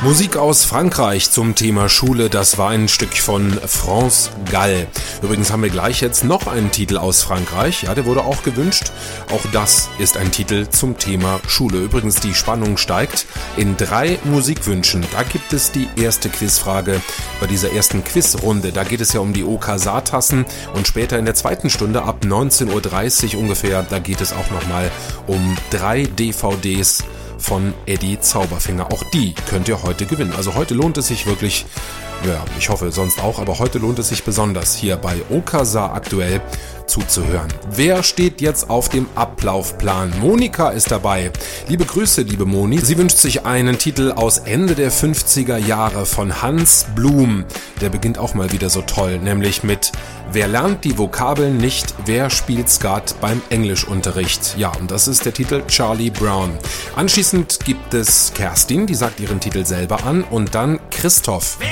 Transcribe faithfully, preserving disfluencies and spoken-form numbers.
Musik aus Frankreich zum Thema Schule, das war ein Stück von France Gall. Übrigens haben wir gleich jetzt noch einen Titel aus Frankreich, ja, der wurde auch gewünscht. Auch das ist ein Titel zum Thema Schule. Übrigens, die Spannung steigt in drei Musikwünschen. Da gibt es die erste Quizfrage bei dieser ersten Quizrunde. Da geht es ja um die O K S A-Tassen und später in der zweiten Stunde ab neunzehn Uhr dreißig ungefähr, da geht es auch nochmal um drei D V Ds von Eddie Zauberfinger. Auch die könnt ihr heute gewinnen. Also heute lohnt es sich wirklich, ja, ich hoffe sonst auch, aber heute lohnt es sich besonders hier bei O K S A aktuell zuzuhören. Wer steht jetzt auf dem Ablaufplan? Monika ist dabei. Liebe Grüße, liebe Moni. Sie wünscht sich einen Titel aus Ende der fünfziger Jahre von Hans Blum. Der beginnt auch mal wieder so toll, nämlich mit Wer lernt die Vokabeln nicht, wer spielt Skat beim Englischunterricht? Ja, und das ist der Titel Charlie Brown. Anschließend gibt es Kerstin, die sagt ihren Titel selber an, und dann Christoph. Wer